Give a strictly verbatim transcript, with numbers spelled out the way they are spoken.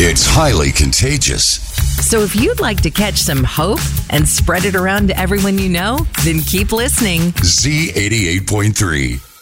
It's highly contagious. So if you'd like to catch some hope and spread it around to everyone you know, then keep listening. Z eighty-eight point three.